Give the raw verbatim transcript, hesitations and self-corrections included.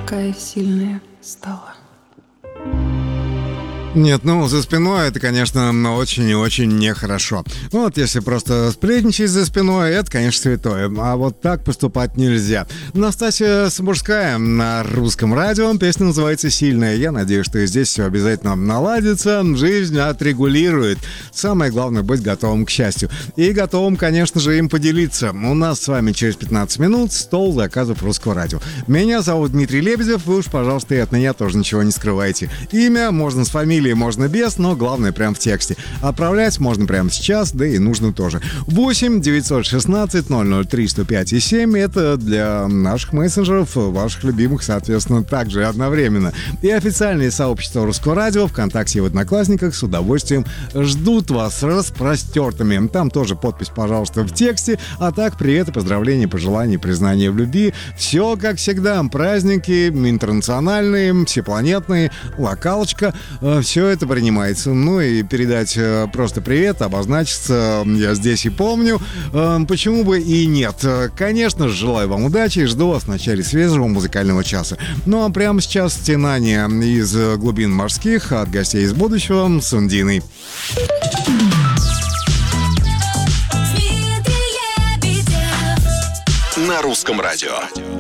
такая сильная стала. Нет, ну, за спиной это, конечно, очень и очень нехорошо. Вот, если просто сплетничать за спиной, это, конечно, святое. А вот так поступать нельзя. Настасья Самбурская на Русском радио. Песня называется «Сильная». Я надеюсь, что и здесь все обязательно наладится, жизнь отрегулирует. Самое главное — быть готовым к счастью. И готовым, конечно же, им поделиться. У нас с вами через пятнадцать минут стол заказов Русского радио. Меня зовут Дмитрий Лебедев. Вы уж, пожалуйста, и от меня тоже ничего не скрывайте. Имя можно с фамилией, можно без, но главное прям в тексте. Отправлять можно прямо сейчас, да и нужно тоже. восемь девятьсот шестнадцать ноль ноль три сто пять и семь. Это для наших мессенджеров, ваших любимых, соответственно, также одновременно. И официальные сообщества Русского радио ВКонтакте и в Одноклассниках с удовольствием ждут вас распростертыми. Там тоже подпись, пожалуйста, в тексте. А так, привет и поздравления, пожелания, признания в любви. Все, как всегда, праздники интернациональные, всепланетные, локалочка. Все это принимается. Ну и передать э, просто привет, обозначиться я здесь и помню. Э, почему бы и нет? Конечно же, желаю вам удачи и жду вас в начале свежего музыкального часа. Ну а прямо сейчас стенание из глубин морских от гостей из будущего с Ундиной. На Русском радио.